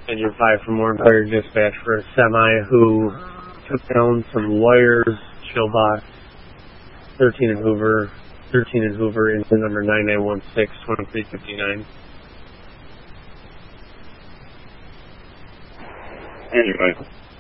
Engine 5 from Warren Fire Dispatch for a semi who took down some wires, chill box, 13 in Hoover, engine number 9916, 2359. Engine 5.